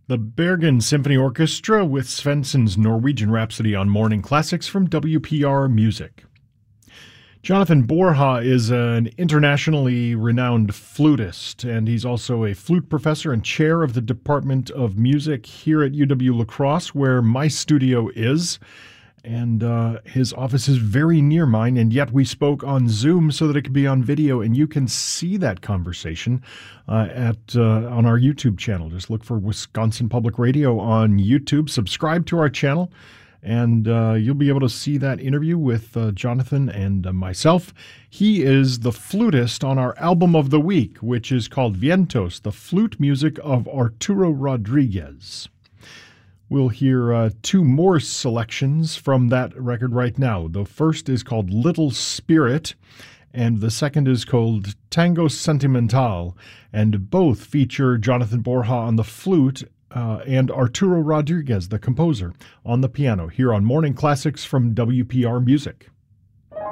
The Bergen Symphony Orchestra with Svensson's Norwegian Rhapsody on Morning Classics from WPR Music. Jonathan Borja is an internationally renowned flutist, and he's also a flute professor and chair of the Department of Music here at UW La Crosse, where my studio is. And his office is very near mine, and yet we spoke on Zoom so that it could be on video, and you can see that conversation on our YouTube channel. Just look for Wisconsin Public Radio on YouTube. Subscribe to our channel, and you'll be able to see that interview with Jonathan and myself. He is the flutist on our album of the week, which is called Vientos, the flute music of Arturo Rodriguez. We'll hear two more selections from that record right now. The first is called Little Spirit, and the second is called Tango Sentimental, and both feature Jonathan Borja on the flute and Arturo Rodriguez, the composer, on the piano, here on Morning Classics from WPR Music.